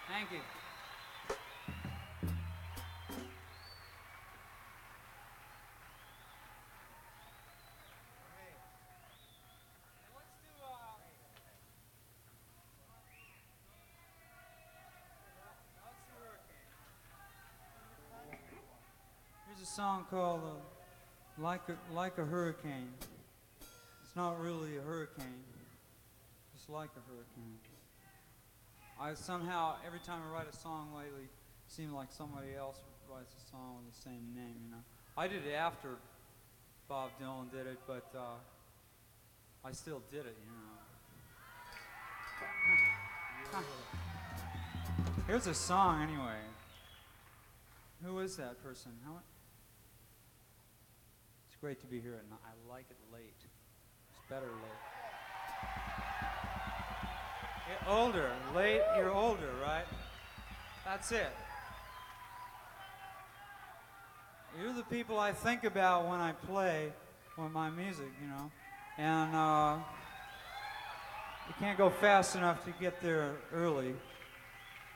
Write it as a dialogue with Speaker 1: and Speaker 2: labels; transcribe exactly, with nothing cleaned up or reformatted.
Speaker 1: Thank you. Here's a song called uh, like, a, like a Hurricane. It's not really a hurricane, just like a hurricane. I somehow, every time I write a song lately, it seems like somebody else writes a song with the same name, you know. I did it after Bob Dylan did it, but uh, I still did it, you know. Here's a song anyway. Who is that person? How? It's great to be here at night. I like it late. It's better late. You're older. Late, you're older, right? That's it. You're the people I think about when I play with my music, you know. And uh, you can't go fast enough to get there early.